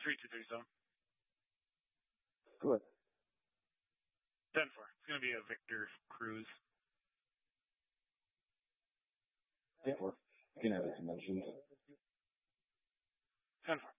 3237. Go ahead. 10-4. It's going to be a Victor Cruz. Yeah, or you can have it mentioned. 10-4.